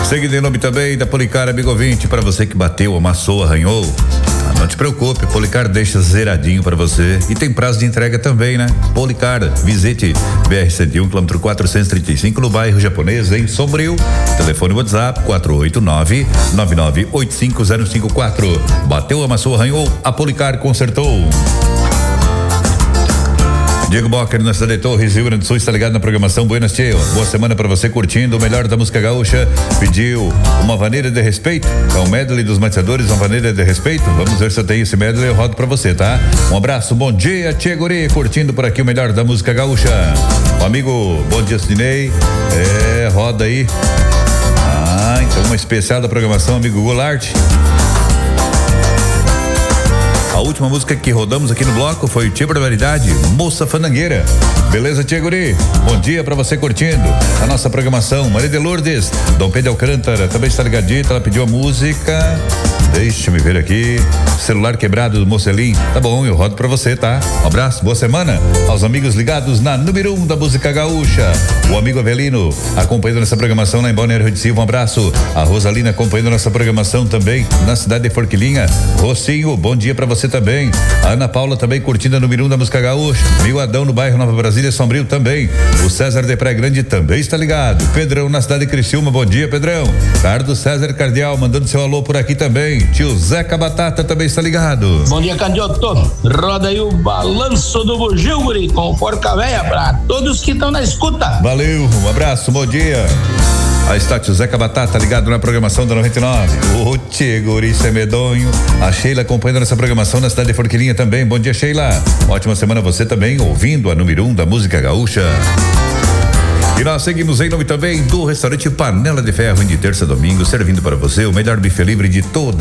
Seguindo em nome também da Policar, amigo ouvinte, para você que bateu, amassou, arranhou. Não te preocupe, Policar deixa zeradinho para você e tem prazo de entrega também, né? Policar, visite BR-101, quilômetro 435, no bairro Japonês, em Sombrio. Telefone WhatsApp 489-9985-054. Bateu, amassou, arranhou, a Policar consertou. Diego Bocker, na cidade de Torres, Rio Grande do Sul, está ligado na programação Buenas Tio. Boa semana para você curtindo o melhor da música gaúcha. Pediu uma vaneira de respeito. É um medley dos mateadores, uma vaneira de respeito. Vamos ver se eu tenho esse medley, eu rodo para você, tá? Um abraço, bom dia, Tia Guri, curtindo por aqui o melhor da música gaúcha. O amigo, bom dia, Sidney. Roda aí. Então uma especial da programação, amigo Goulart. A última música que rodamos aqui no bloco foi Tia Barbaridade, Moça Fandangueira. Beleza, Tia Guri? Bom dia pra você curtindo a nossa programação. Maria de Lourdes, Dom Pedro Alcântara, também está ligadita, ela pediu a música. Deixa me ver aqui. Celular quebrado do Mocelim. Tá bom, eu rodo pra você, tá? Um abraço, boa semana aos amigos ligados na número 1 da música gaúcha. O amigo Avelino acompanhando nossa programação lá em Balneário de Silva. Um abraço. A Rosalina acompanhando nossa programação também na cidade de Forquilinha. Rocinho, bom dia pra você também. A Ana Paula também curtindo a número 1 da música gaúcha. Mil Adão no bairro Nova Brasília, Sombrio também. O César de Praia Grande também está ligado. Pedrão na cidade de Criciúma, bom dia, Pedrão. Carlos César Cardial mandando seu alô por aqui também. Tio Zeca Batata também está ligado. Bom dia, Candioto. Roda aí o balanço do bugio, guri, com porca véia pra todos que estão na escuta. Valeu, um abraço, bom dia. Aí está Tio Zeca Batata ligado na programação da 99. Ô, tchê, guri, isso é medonho. A Sheila acompanhando essa programação na cidade de Forquilinha também. Bom dia, Sheila. Ótima semana você também, ouvindo a número 1 da música gaúcha. E nós seguimos em nome também do restaurante Panela de Ferro, de terça a domingo, servindo para você o melhor buffet livre de toda